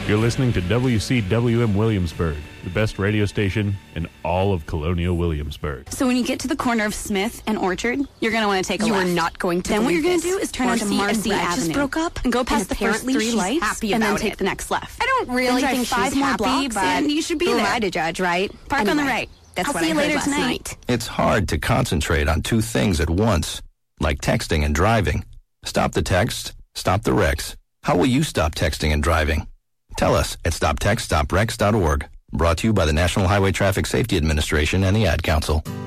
You're listening to WCWM Williamsburg, the best radio station in all of Colonial Williamsburg. So when you get to the corner of Smith and Orchard, you're going to want to take a left. You are not going to. Then what you're going to do is turn onto Marcy Avenue. Just broke up and go past the first 3 lights and then take the next left. I don't really then think drive 5 she's more happy, blocks but and you should be who there. am I to judge, right? Park on the right. That's I'll what see I you heard later last tonight. night. It's hard to concentrate on 2 things at once, like texting and driving. Stop the text, stop the wrecks. How will you stop texting and driving? Tell us at stoptextstopwrecks.org. Brought to you by the National Highway Traffic Safety Administration and the Ad Council.